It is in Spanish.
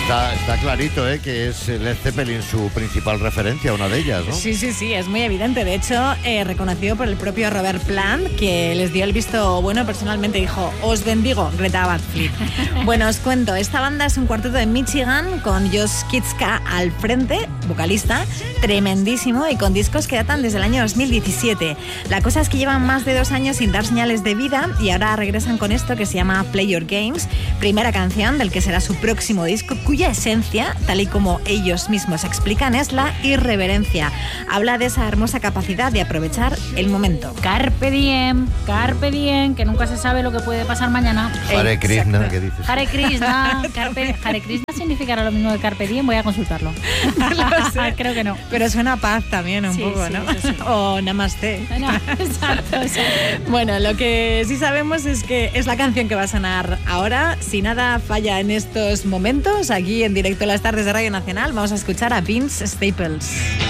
Está clarito, que es Led Zeppelin su principal referencia, una de ellas, ¿no? Sí, es muy evidente. De hecho, reconocido por el propio Robert Plant, que les dio el visto bueno, personalmente dijo: os bendigo, Greta Van Fleet. Bueno, os cuento, esta banda es un cuarteto de Michigan con Josh Kitska al frente, vocalista, tremendísimo, y con discos que datan desde el año 2017. La cosa es que llevan más de 2 años sin dar señales de vida y ahora regresan con esto que se llama Play Your Games, primera canción del que será su próximo disco, cuya esencia, tal y como ellos mismos explican, es la irreverencia. Habla de esa hermosa capacidad de aprovechar el momento. Carpe diem, que nunca se sabe lo que puede pasar mañana. Hare Krishna, ¿qué dices? Hare Krishna, Hare Krishna significará lo mismo de Carpe diem, voy a consultarlo. No sé. Creo que no. Pero suena paz también un poco, ¿no? Sí. O namaste. No, exacto. Bueno, lo que sí sabemos es que es la canción que va a sonar ahora. Si nada falla en estos momentos, aquí en directo a las tardes de Radio Nacional, vamos a escuchar a Vince Staples.